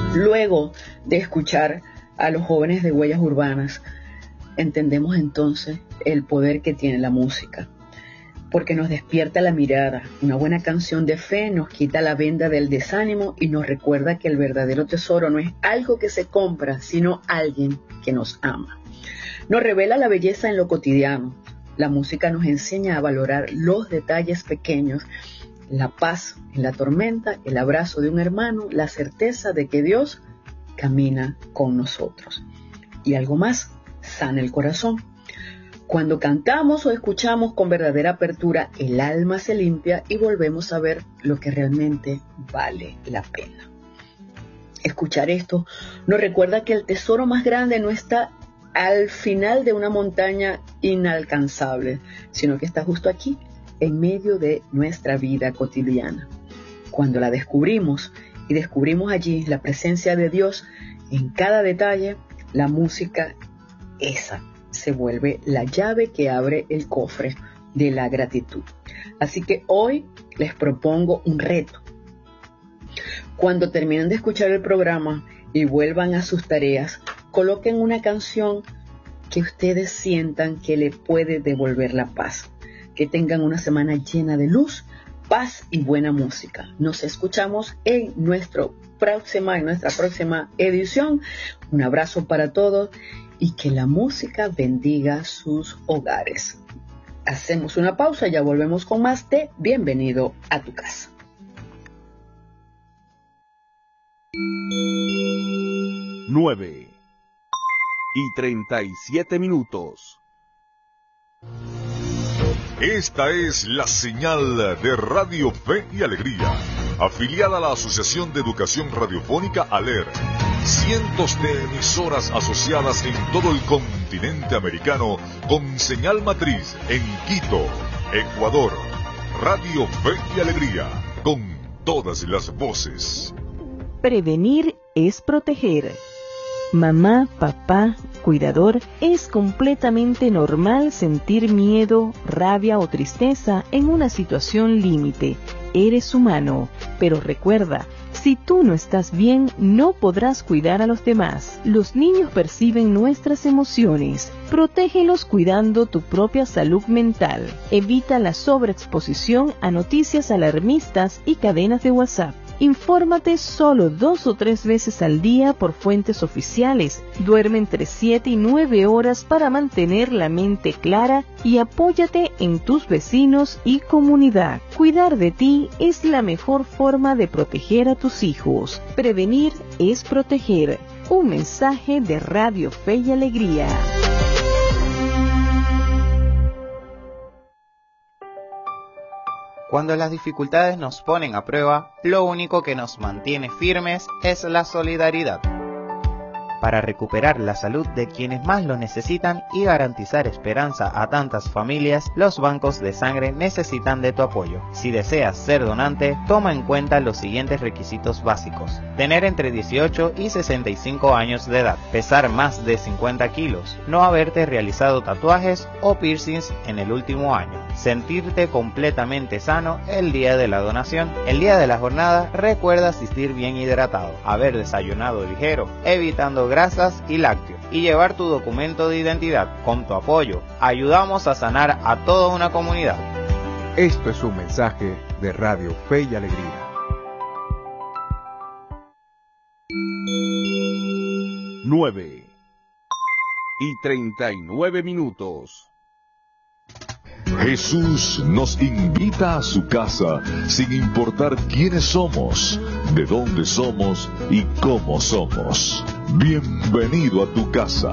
Luego de escuchar a los jóvenes de Huellas Urbanas, entendemos entonces el poder que tiene la música, porque nos despierta la mirada. Una buena canción de fe nos quita la venda del desánimo y nos recuerda que el verdadero tesoro no es algo que se compra, sino alguien que nos ama. Nos revela la belleza en lo cotidiano. La música nos enseña a valorar los detalles pequeños, la paz en la tormenta, el abrazo de un hermano, la certeza de que Dios camina con nosotros. Y algo más, sana el corazón. Cuando cantamos o escuchamos con verdadera apertura, el alma se limpia y volvemos a ver lo que realmente vale la pena. Escuchar esto nos recuerda que el tesoro más grande no está al final de una montaña inalcanzable, sino que está justo aquí, en medio de nuestra vida cotidiana. Cuando la descubrimos y descubrimos allí la presencia de Dios en cada detalle, la música esa se vuelve la llave que abre el cofre de la gratitud. Así que hoy les propongo un reto. Cuando terminen de escuchar el programa y vuelvan a sus tareas, coloquen una canción que ustedes sientan que le puede devolver la paz. Que tengan una semana llena de luz, paz y buena música. Nos escuchamos en nuestra próxima edición. Un abrazo para todos y que la música bendiga sus hogares. Hacemos una pausa y ya volvemos con más de Bienvenido a tu casa. 9:37. Esta es la señal de Radio Fe y Alegría, afiliada a la Asociación de Educación Radiofónica ALER. Cientos de emisoras asociadas en todo el continente americano con señal matriz en Quito, Ecuador. Radio Fe y Alegría, con todas las voces. Prevenir es proteger. Mamá, papá, cuidador, es completamente normal sentir miedo, rabia o tristeza en una situación límite. Eres humano, pero recuerda, si tú no estás bien, no podrás cuidar a los demás. Los niños perciben nuestras emociones. Protégelos cuidando tu propia salud mental. Evita la sobreexposición a noticias alarmistas y cadenas de WhatsApp. Infórmate solo 2 o 3 veces al día por fuentes oficiales. Duerme entre 7 y 9 horas para mantener la mente clara y apóyate en tus vecinos y comunidad. Cuidar de ti es la mejor forma de proteger a tus hijos. Prevenir es proteger. Un mensaje de Radio Fe y Alegría. Cuando las dificultades nos ponen a prueba, lo único que nos mantiene firmes es la solidaridad. Para recuperar la salud de quienes más lo necesitan y garantizar esperanza a tantas familias, los bancos de sangre necesitan de tu apoyo. Si deseas ser donante, toma en cuenta los siguientes requisitos básicos: tener entre 18 y 65 años de edad, pesar más de 50 kilos, no haberte realizado tatuajes o piercings en el último año, sentirte completamente sano el día de la donación. El día de la jornada, recuerda asistir bien hidratado, haber desayunado ligero, evitando grasas y lácteos, y llevar tu documento de identidad. Con tu apoyo, ayudamos a sanar a toda una comunidad. Esto es un mensaje de Radio Fe y Alegría. 9:39. Jesús nos invita a su casa sin importar quiénes somos, de dónde somos y cómo somos. Bienvenido a tu casa.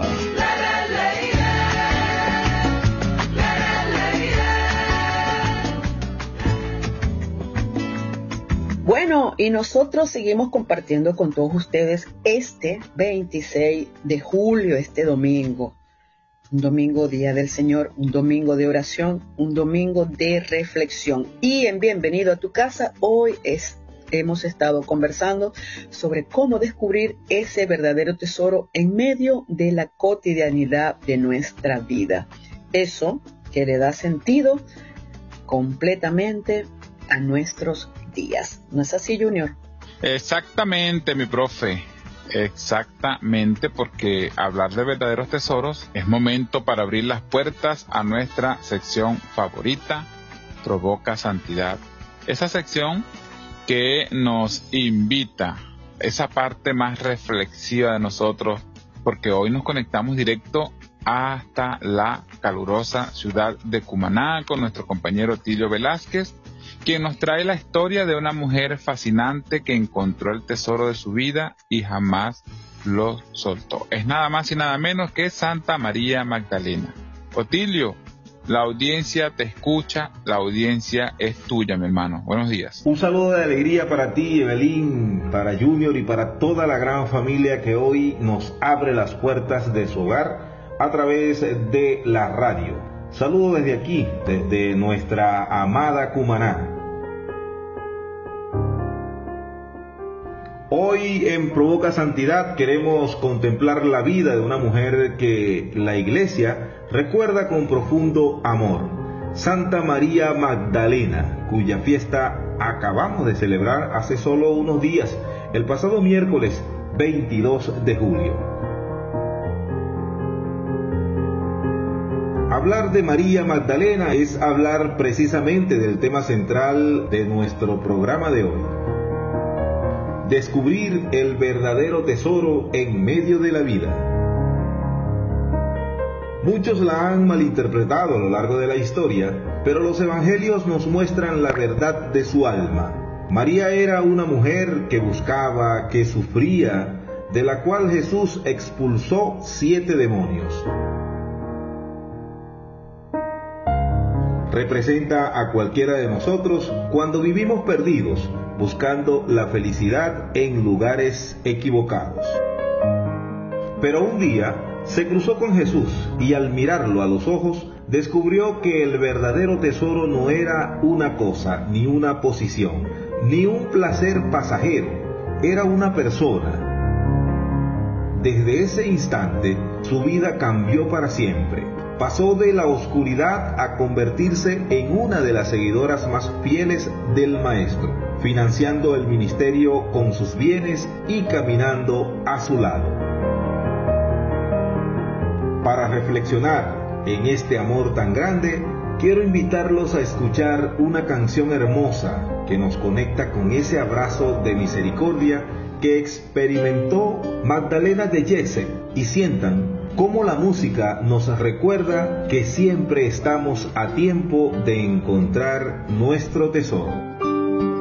Bueno, y nosotros seguimos compartiendo con todos ustedes este 26 de julio, este domingo. Un domingo, Día del Señor, un domingo de oración, un domingo de reflexión. Y en Bienvenido a tu casa, hoy hemos estado conversando sobre cómo descubrir ese verdadero tesoro en medio de la cotidianidad de nuestra vida. Eso que le da sentido completamente a nuestros días. ¿No es así, Junior? Exactamente, mi profe. Exactamente, porque hablar de verdaderos tesoros es momento para abrir las puertas a nuestra sección favorita, Provoca Santidad. Esa sección que nos invita, esa parte más reflexiva de nosotros, porque hoy nos conectamos directo hasta la calurosa ciudad de Cumaná con nuestro compañero Tilio Velázquez, quien nos trae la historia de una mujer fascinante que encontró el tesoro de su vida y jamás lo soltó. Es nada más y nada menos que Santa María Magdalena. Otilio, la audiencia te escucha, la audiencia es tuya, mi hermano. Buenos días. Un saludo de alegría para ti, Evelyn, para Junior y para toda la gran familia que hoy nos abre las puertas de su hogar a través de la radio. Saludo desde aquí, desde nuestra amada Cumaná. Hoy en Provoca Santidad queremos contemplar la vida de una mujer que la Iglesia recuerda con profundo amor, Santa María Magdalena, cuya fiesta acabamos de celebrar hace solo unos días, el pasado miércoles 22 de julio. Hablar de María Magdalena es hablar precisamente del tema central de nuestro programa de hoy. Descubrir el verdadero tesoro en medio de la vida. Muchos la han malinterpretado a lo largo de la historia, pero los evangelios nos muestran la verdad de su alma. María era una mujer que buscaba, que sufría, de la cual Jesús expulsó 7 demonios. Representa a cualquiera de nosotros cuando vivimos perdidos, buscando la felicidad en lugares equivocados. Pero un día se cruzó con Jesús y al mirarlo a los ojos, descubrió que el verdadero tesoro no era una cosa, ni una posición, ni un placer pasajero, era una persona. Desde ese instante, su vida cambió para siempre. Pasó de la oscuridad a convertirse en una de las seguidoras más fieles del Maestro, financiando el ministerio con sus bienes y caminando a su lado. Para reflexionar en este amor tan grande, quiero invitarlos a escuchar una canción hermosa que nos conecta con ese abrazo de misericordia que experimentó Magdalena de Yese, y sientan cómo la música nos recuerda que siempre estamos a tiempo de encontrar nuestro tesoro.